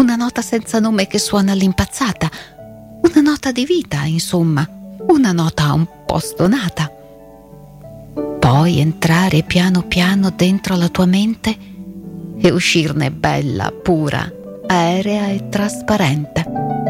una nota senza nome che suona all'impazzata, una nota di vita, insomma, una nota un po' stonata. Poi entrare piano piano dentro la tua mente e uscirne bella, pura, aerea e trasparente.